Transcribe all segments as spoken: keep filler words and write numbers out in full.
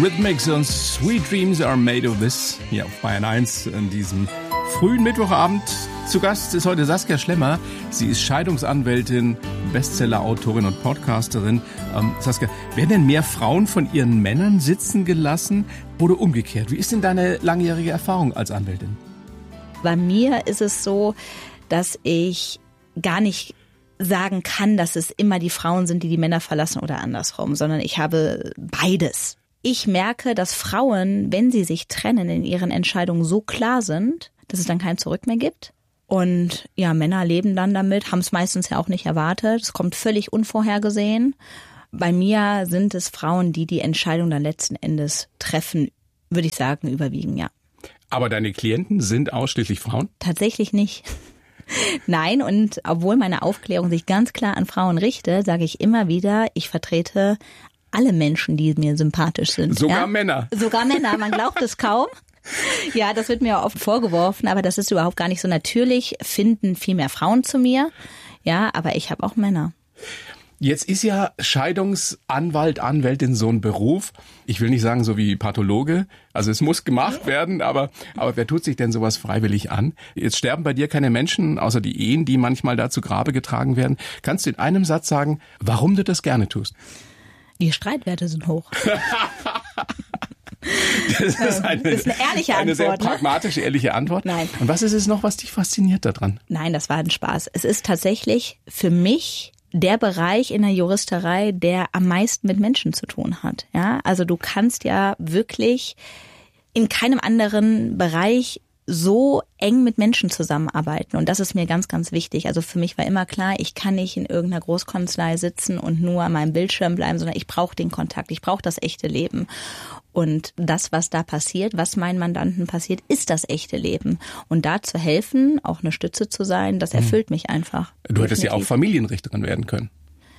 Eurythmics und Sweet Dreams Are Made of This. Hier auf Bayern eins an diesem frühen Mittwochabend. Zu Gast ist heute Saskia Schlemmer. Sie ist Scheidungsanwältin, Bestseller-Autorin und Podcasterin. Ähm, Saskia, werden denn mehr Frauen von ihren Männern sitzen gelassen oder umgekehrt? Wie ist denn deine langjährige Erfahrung als Anwältin? Bei mir ist es so, dass ich gar nicht sagen kann, dass es immer die Frauen sind, die die Männer verlassen oder andersrum, sondern ich habe beides. Ich merke, dass Frauen, wenn sie sich trennen, in ihren Entscheidungen so klar sind, dass es dann kein Zurück mehr gibt. Und ja, Männer leben dann damit, haben es meistens ja auch nicht erwartet. Es kommt völlig unvorhergesehen. Bei mir sind es Frauen, die die Entscheidung dann letzten Endes treffen, würde ich sagen, überwiegen, ja. Aber deine Klienten sind ausschließlich Frauen? Tatsächlich nicht. Nein, und obwohl meine Aufklärung sich ganz klar an Frauen richtet, sage ich immer wieder, ich vertrete alle Menschen, die mir sympathisch sind. Sogar ja? Männer? Sogar Männer, man glaubt es kaum. Ja, das wird mir oft vorgeworfen, aber das ist überhaupt gar nicht so. Natürlich finden viel mehr Frauen zu mir, ja, aber ich habe auch Männer. Jetzt ist ja Scheidungsanwalt, Anwältin so ein Beruf. Ich will nicht sagen so wie Pathologe. Also es muss gemacht werden, aber, aber wer tut sich denn sowas freiwillig an? Jetzt sterben bei dir keine Menschen, außer die Ehen, die manchmal da zu Grabe getragen werden. Kannst du in einem Satz sagen, warum du das gerne tust? Die Streitwerte sind hoch. Das ist eine, das ist eine ehrliche Antwort. Eine sehr ne? pragmatische, ehrliche Antwort. Nein. Und was ist es noch, was dich fasziniert daran? Nein, das war ein Spaß. Es ist tatsächlich für mich der Bereich in der Juristerei, der am meisten mit Menschen zu tun hat. Ja, also du kannst ja wirklich in keinem anderen Bereich so eng mit Menschen zusammenarbeiten. Und das ist mir ganz, ganz wichtig. Also für mich war immer klar, ich kann nicht in irgendeiner Großkanzlei sitzen und nur an meinem Bildschirm bleiben, sondern ich brauche den Kontakt, ich brauche das echte Leben. Und das, was da passiert, was meinen Mandanten passiert, ist das echte Leben. Und da zu helfen, auch eine Stütze zu sein, das erfüllt mich einfach. Du hättest ja auch Familienrichterin werden können.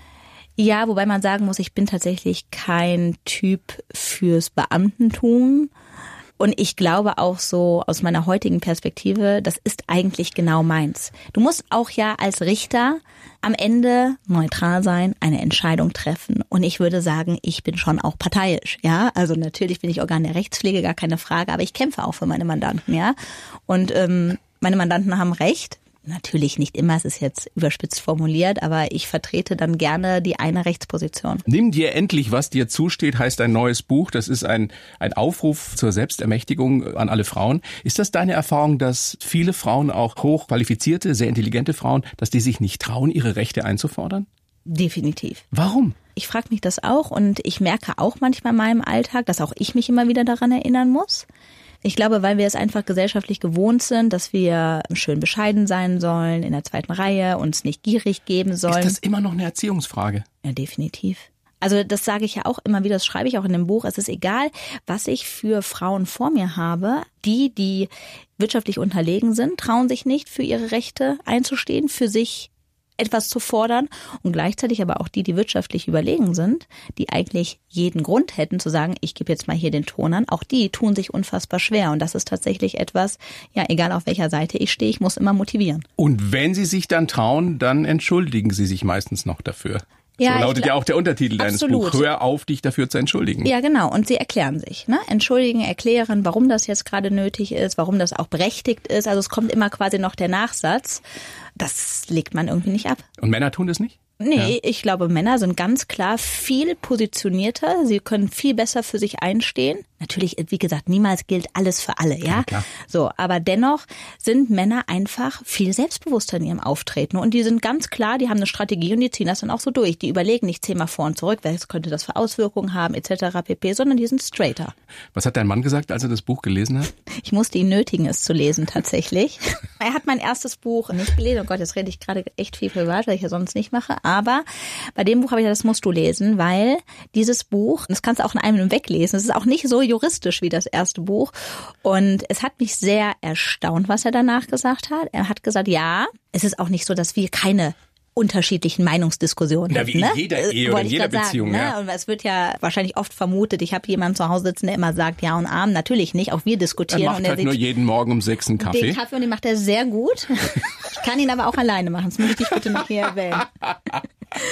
Ja, wobei man sagen muss, ich bin tatsächlich kein Typ fürs Beamtentum. Und ich glaube auch so aus meiner heutigen Perspektive, das ist eigentlich genau meins. Du musst auch ja als Richter am Ende neutral sein, eine Entscheidung treffen. Und ich würde sagen, ich bin schon auch parteiisch, ja. Also natürlich bin ich Organ der Rechtspflege, gar keine Frage, aber ich kämpfe auch für meine Mandanten, ja. Und ähm, meine Mandanten haben Recht. Natürlich nicht immer, es ist jetzt überspitzt formuliert, aber ich vertrete dann gerne die eine Rechtsposition. Nimm dir endlich, was dir zusteht, heißt ein neues Buch. Das ist ein, ein Aufruf zur Selbstermächtigung an alle Frauen. Ist das deine Erfahrung, dass viele Frauen, auch hochqualifizierte, sehr intelligente Frauen, dass die sich nicht trauen, ihre Rechte einzufordern? Definitiv. Warum? Ich frage mich das auch und ich merke auch manchmal in meinem Alltag, dass auch ich mich immer wieder daran erinnern muss. Ich glaube, weil wir es einfach gesellschaftlich gewohnt sind, dass wir schön bescheiden sein sollen, in der zweiten Reihe, uns nicht gierig geben sollen. Ist das immer noch eine Erziehungsfrage? Ja, definitiv. Also das sage ich ja auch immer wieder, das schreibe ich auch in dem Buch. Es ist egal, was ich für Frauen vor mir habe. Die, die wirtschaftlich unterlegen sind, trauen sich nicht, für ihre Rechte einzustehen, für sich etwas zu fordern und gleichzeitig aber auch die, die wirtschaftlich überlegen sind, die eigentlich jeden Grund hätten zu sagen, ich gebe jetzt mal hier den Ton an, auch die tun sich unfassbar schwer und das ist tatsächlich etwas, ja, egal auf welcher Seite ich stehe, ich muss immer motivieren. Und wenn sie sich dann trauen, dann entschuldigen sie sich meistens noch dafür. Ja, so lautet glaub, ja auch der Untertitel deines absolut. Buchs. Hör auf, dich dafür zu entschuldigen. Ja, genau. Und sie erklären sich. Ne? Entschuldigen, erklären, warum das jetzt gerade nötig ist, warum das auch berechtigt ist. Also es kommt immer quasi noch der Nachsatz. Das legt man irgendwie nicht ab. Und Männer tun das nicht? Nee, ja. Ich glaube, Männer sind ganz klar viel positionierter. Sie können viel besser für sich einstehen. Natürlich, wie gesagt, niemals gilt alles für alle, ja. ja so, aber dennoch sind Männer einfach viel selbstbewusster in ihrem Auftreten. Und die sind ganz klar, die haben eine Strategie und die ziehen das dann auch so durch. Die überlegen nicht zehnmal vor und zurück, was könnte das für Auswirkungen haben, et cetera pp., sondern die sind straighter. Was hat dein Mann gesagt, als er das Buch gelesen hat? Ich musste ihn nötigen, es zu lesen, tatsächlich. Er hat mein erstes Buch nicht gelesen. Oh Gott, jetzt rede ich gerade echt viel privat, was ich ja sonst nicht mache. Aber bei dem Buch habe ich gesagt, das musst du lesen, weil dieses Buch, das kannst du auch in einem weglesen, es ist auch nicht so juristisch wie das erste Buch. Und es hat mich sehr erstaunt, was er danach gesagt hat. Er hat gesagt, ja, es ist auch nicht so, dass wir keine unterschiedlichen Meinungsdiskussionen ja, hätten. wie in Ne? jeder Ehe oder in jeder Beziehung. Sagen, ja. ne? Und es wird ja wahrscheinlich oft vermutet, ich habe jemanden zu Hause sitzen, der immer sagt Ja und Amen. Natürlich nicht, auch wir diskutieren. Er macht und er halt nur jeden Morgen um sechs einen Kaffee. Den Kaffee und den macht er sehr gut. Ich kann ihn aber auch alleine machen, das möchte ich bitte noch hier erwähnen.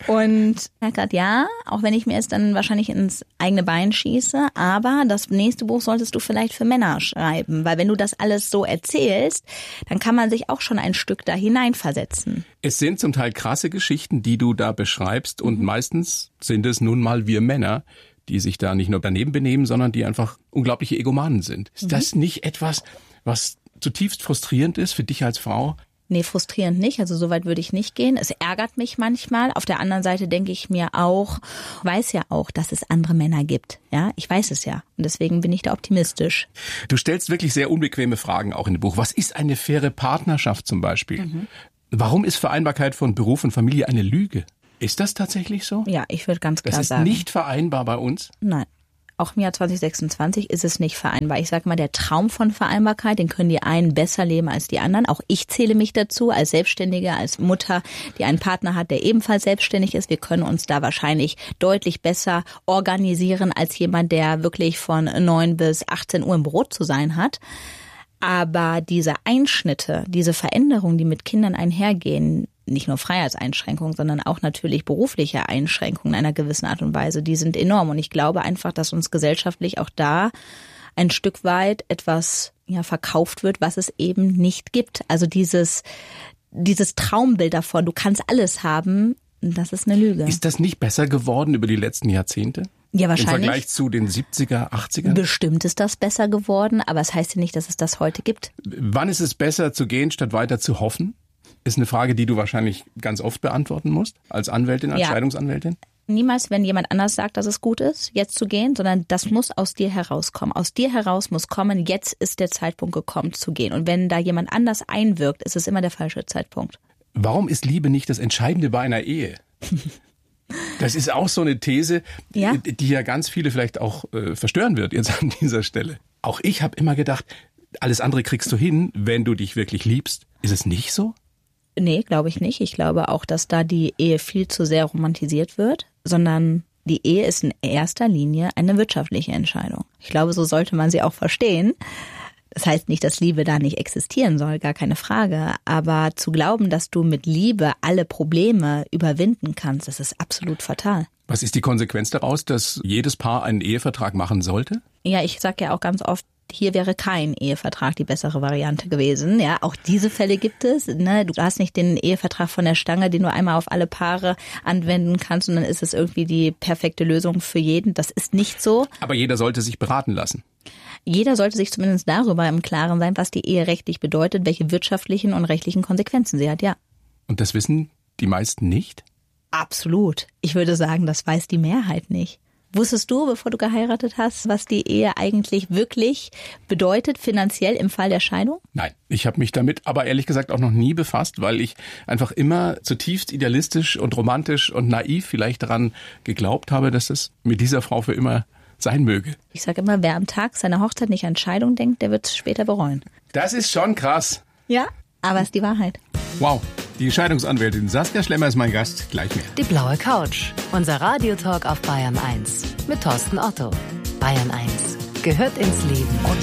Und er hat gesagt, ja, auch wenn ich mir jetzt dann wahrscheinlich ins eigene Bein schieße, aber das nächste Buch solltest du vielleicht für Männer schreiben, weil wenn du das alles so erzählst, dann kann man sich auch schon ein Stück da hineinversetzen. Es sind zum Teil krasse Geschichten, die du da beschreibst und mhm. meistens sind es nun mal wir Männer, die sich da nicht nur daneben benehmen, sondern die einfach unglaubliche Egomanen sind. Ist mhm. das nicht etwas, was zutiefst frustrierend ist für dich als Frau? Nee, frustrierend nicht. Also so weit würde ich nicht gehen. Es ärgert mich manchmal. Auf der anderen Seite denke ich mir auch, weiß ja auch, dass es andere Männer gibt. Ja, ich weiß es ja. Und deswegen bin ich da optimistisch. Du stellst wirklich sehr unbequeme Fragen auch in dem Buch. Was ist eine faire Partnerschaft zum Beispiel? Mhm. Warum ist Vereinbarkeit von Beruf und Familie eine Lüge? Ist das tatsächlich so? Ja, ich würde ganz klar sagen. Das ist nicht vereinbar bei uns? Nein. Auch im Jahr zwanzig sechsundzwanzig ist es nicht vereinbar. Ich sage mal, der Traum von Vereinbarkeit, den können die einen besser leben als die anderen. Auch ich zähle mich dazu als Selbstständige, als Mutter, die einen Partner hat, der ebenfalls selbstständig ist. Wir können uns da wahrscheinlich deutlich besser organisieren als jemand, der wirklich von neun bis achtzehn Uhr im Büro zu sein hat. Aber diese Einschnitte, diese Veränderungen, die mit Kindern einhergehen, nicht nur Freiheitseinschränkungen, sondern auch natürlich berufliche Einschränkungen in einer gewissen Art und Weise, die sind enorm. Und ich glaube einfach, dass uns gesellschaftlich auch da ein Stück weit etwas ja verkauft wird, was es eben nicht gibt. Also dieses dieses Traumbild davon, du kannst alles haben, das ist eine Lüge. Ist das nicht besser geworden über die letzten Jahrzehnte? Ja, wahrscheinlich. Im Vergleich zu den siebziger, achtziger? Bestimmt ist das besser geworden, aber es heißt ja nicht, dass es das heute gibt. Wann ist es besser zu gehen, statt weiter zu hoffen? Ist eine Frage, die du wahrscheinlich ganz oft beantworten musst, als Anwältin, als ja. Scheidungsanwältin. Niemals, wenn jemand anders sagt, dass es gut ist, jetzt zu gehen, sondern das muss aus dir herauskommen. Aus dir heraus muss kommen, jetzt ist der Zeitpunkt gekommen zu gehen. Und wenn da jemand anders einwirkt, ist es immer der falsche Zeitpunkt. Warum ist Liebe nicht das Entscheidende bei einer Ehe? Das ist auch so eine These, ja. die ja ganz viele vielleicht auch äh, verstören wird jetzt an dieser Stelle. Auch ich habe immer gedacht, alles andere kriegst du hin, wenn du dich wirklich liebst. Ist es nicht so? Nee, glaube ich nicht. Ich glaube auch, dass da die Ehe viel zu sehr romantisiert wird, sondern die Ehe ist in erster Linie eine wirtschaftliche Entscheidung. Ich glaube, so sollte man sie auch verstehen. Das heißt nicht, dass Liebe da nicht existieren soll, gar keine Frage. Aber zu glauben, dass du mit Liebe alle Probleme überwinden kannst, das ist absolut fatal. Was ist die Konsequenz daraus, dass jedes Paar einen Ehevertrag machen sollte? Ja, ich sage ja auch ganz oft, hier wäre kein Ehevertrag die bessere Variante gewesen. Ja, auch diese Fälle gibt es. Ne? Du hast nicht den Ehevertrag von der Stange, den du einmal auf alle Paare anwenden kannst und dann ist es irgendwie die perfekte Lösung für jeden. Das ist nicht so. Aber jeder sollte sich beraten lassen. Jeder sollte sich zumindest darüber im Klaren sein, was die Ehe rechtlich bedeutet, welche wirtschaftlichen und rechtlichen Konsequenzen sie hat, ja. Und das wissen die meisten nicht? Absolut. Ich würde sagen, das weiß die Mehrheit nicht. Wusstest du, bevor du geheiratet hast, was die Ehe eigentlich wirklich bedeutet, finanziell im Fall der Scheidung? Nein, ich habe mich damit aber ehrlich gesagt auch noch nie befasst, weil ich einfach immer zutiefst idealistisch und romantisch und naiv vielleicht daran geglaubt habe, dass es mit dieser Frau für immer sein möge. Ich sage immer, wer am Tag seiner Hochzeit nicht an Scheidung denkt, der wird es später bereuen. Das ist schon krass. Ja, aber es ist die Wahrheit. Wow. Die Scheidungsanwältin Saskia Schlemmer ist mein Gast. Gleich mehr. Die blaue Couch. Unser Radiotalk auf Bayern eins. Mit Thorsten Otto. Bayern eins gehört ins Leben.